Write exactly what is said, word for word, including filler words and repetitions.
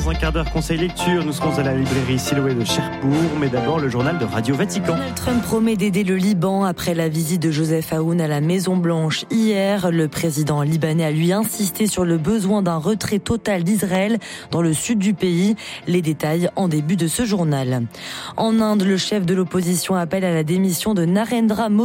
Dans un quart d'heure, conseil lecture, nous serons à la librairie Siloé de Cherbourg, mais d'abord le journal de Radio Vatican. Donald Trump promet d'aider le Liban après la visite de Joseph Aoun à la Maison-Blanche hier. Le président libanais a lui insisté sur le besoin d'un retrait total d'Israël dans le sud du pays. Les détails en début de ce journal. En Inde, le chef de l'opposition appelle à la démission de Narendra Modi.